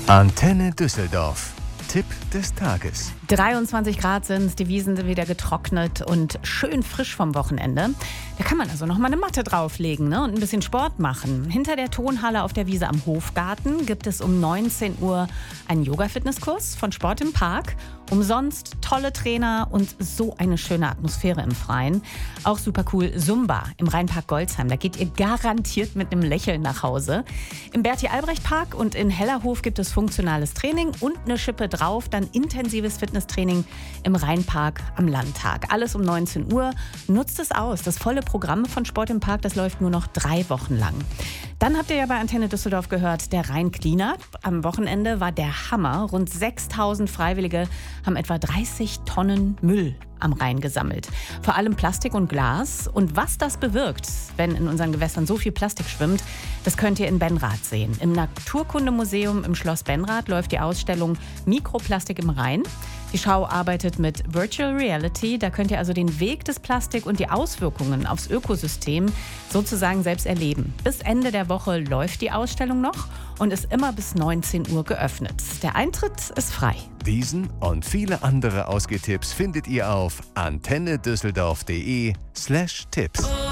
Antenne Düsseldorf. Tipp des Tages. 23 Grad sind, die Wiesen sind wieder getrocknet und schön frisch vom Wochenende. Da kann man also noch mal eine Matte drauflegen, ne, und ein bisschen Sport machen. Hinter der Tonhalle auf der Wiese am Hofgarten gibt es um 19 Uhr einen Yoga-Fitnesskurs von Sport im Park. Umsonst, tolle Trainer und so eine schöne Atmosphäre im Freien. Auch super cool Zumba im Rheinpark Golzheim. Da geht ihr garantiert mit einem Lächeln nach Hause. Im Berti-Albrecht-Park und in Hellerhof gibt es funktionales Training und eine Schippe drauf, dann intensives Fitnesstraining im Rheinpark am Landtag. Alles um 19 Uhr. Nutzt es aus. Das volle Programm von Sport im Park, das läuft nur noch 3 Wochen lang. Dann habt ihr ja bei Antenne Düsseldorf gehört, der Rhein Cleanup. Am Wochenende war der Hammer. Rund 6.000 Freiwillige haben etwa 30 Tonnen Müll am Rhein gesammelt. Vor allem Plastik und Glas. Und was das bewirkt, wenn in unseren Gewässern so viel Plastik schwimmt, das könnt ihr in Benrath sehen. Im Naturkundemuseum im Schloss Benrath läuft die Ausstellung Mikroplastik im Rhein. Die Schau arbeitet mit Virtual Reality. Da könnt ihr also den Weg des Plastik und die Auswirkungen aufs Ökosystem sozusagen selbst erleben. Bis Ende der Woche läuft die Ausstellung noch und ist immer bis 19 Uhr geöffnet. Der Eintritt ist frei. Diesen und viele andere Ausgehtipps findet ihr auf antennedüsseldorf.de/Tipps.